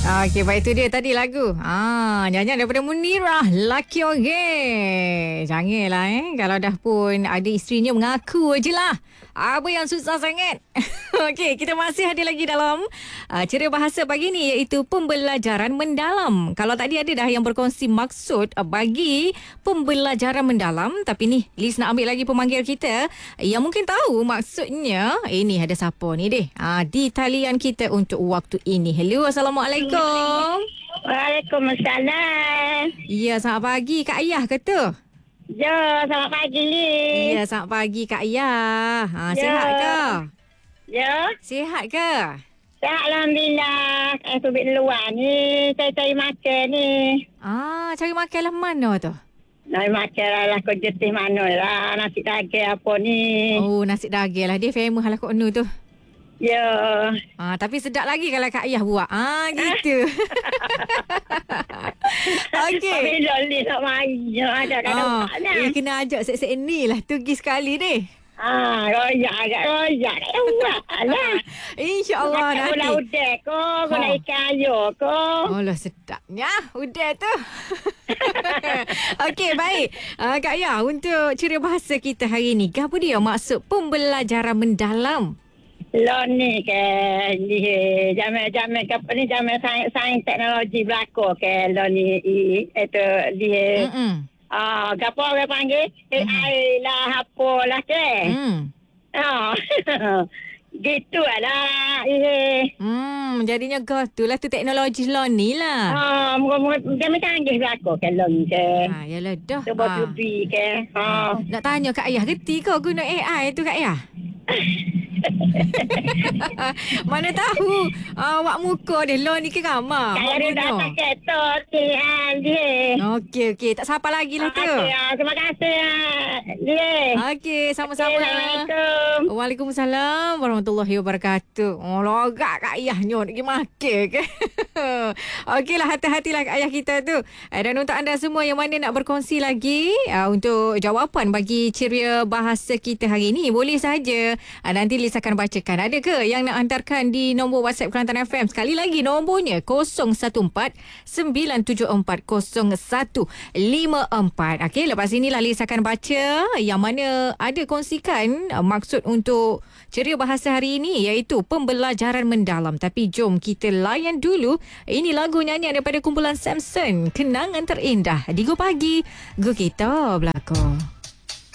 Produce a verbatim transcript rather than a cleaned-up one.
Okey, baik, itu dia tadi lagu. Ah, nyanyian daripada Munirah, Laki Oge. Janganlah eh. Kalau dah pun ada isterinya mengaku je lah. Apa yang susah sangat? Okey, kita masih ada lagi dalam uh, ceria bahasa pagi ni, iaitu pembelajaran mendalam. Kalau tadi ada dah yang berkongsi maksud uh, bagi pembelajaran mendalam, tapi ni Liz nak ambil lagi pemanggil kita yang mungkin tahu maksudnya. Ini ada siapa ni deh? Uh, di talian kita untuk waktu ini. Hello, Assalamualaikum. Waalaikumsalam. Ya, selamat pagi Kak Ayah kata. Ya, selamat pagi ni. Ya, selamat pagi Kak Ayah. Ha, Ya. sihat ke? Ya, Sihat ke? sihat Alhamdulillah. Eh, subik luar ni. Saya cari makan ni. Ah, cari makan lah mana tu? Nak makan lah kau jetih mana lah. Nasi daging apa ni. Oh, nasi daging lah. Dia famous lah kat nu tu. Ya. Ah, tapi sedap lagi kalau Kak Ayah buat. Ah, gitu. Okey. Bila ni nak main. Ada Ah, kadang-kadang nak. eh, kena ajak set-set ni lah. Tugi sekali deh. Ah, royak agak royak. Eh, buat lah. InsyaAllah Makan nanti. gula udek ko. Gula Ha. ikan ayo ko. Oh lah, sedapnya. Udah tu. Okey, baik. Uh, Kak Ayah, untuk ceria bahasa kita hari ni, apa dia maksud pembelajaran mendalam? Lo ni ke dia zaman-zaman ke ni zaman sains sains teknologi berlaku ke lo ni i, itu dia Hmm. ah gapo orang panggil A I lah apa lah ke Hmm. ah gitu lah eh Hmm, jadinya kau tu lah tu teknologi lo ni lah. ah muka-muka zaman canggih berlaku ke lo ni ke Ha, yalah dah. cuba Ah. cubi ke ah Nak tanya Kak Ayah, reti kau guna A I tu Kak Ayah? Mana tahu awak muka dia lo ni ke ramah. saya dah datang kereta tian dia Okey, okey. Tak siapa lagi lah tu. ah, terima kasih ah, dia Okey, sama-sama. Assalamualaikum. Waalaikumsalam warahmatullahi wabarakatuh. Oh, logak Kak Ayah ni nak pergi makan ke? Okeylah, hati-hatilah Kak Ayah kita tu. Dan untuk anda semua yang mana nak berkongsi lagi uh, untuk jawapan bagi ceria bahasa kita hari ni, boleh saja. Uh, nanti Liz akan bacakan. Ada ke yang nak hantarkan di nombor WhatsApp Kelantan F M? Sekali lagi nombornya kosong satu empat sembilan tujuh empat kosong satu lima empat. Okey, lepas inilah Liz akan baca yang mana ada kongsikan uh, maksud untuk ceria bahasa hari ini, iaitu pembelajaran mendalam. Tapi jom kita layan dulu. Ini lagu nyanyian daripada kumpulan Samson, Kenangan Terindah. Di Go Pagi, Go Kita Belakang.